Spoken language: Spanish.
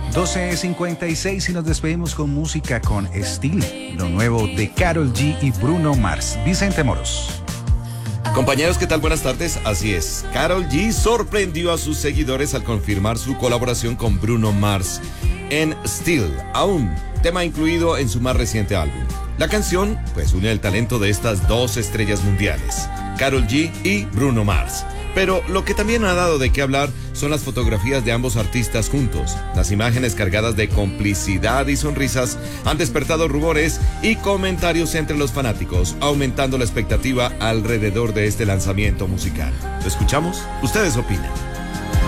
12:56 y nos despedimos con música con Still, lo nuevo de Karol G y Bruno Mars. Vicente Moros. Compañeros, ¿qué tal? Buenas tardes. Así es, Karol G sorprendió a sus seguidores al confirmar su colaboración con Bruno Mars en Still, aún tema incluido en su más reciente álbum. La canción, pues, une el talento de estas dos estrellas mundiales, Karol G y Bruno Mars. Pero lo que también ha dado de qué hablar son las fotografías de ambos artistas juntos. Las imágenes cargadas de complicidad y sonrisas han despertado rumores y comentarios entre los fanáticos, aumentando la expectativa alrededor de este lanzamiento musical. ¿Lo escuchamos? ¿Ustedes opinan?